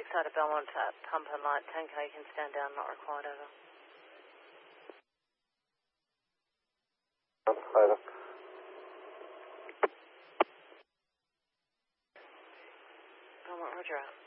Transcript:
side of Belmont pump and light tanker, you can stand down, not required, over. Over. Belmont, roger out.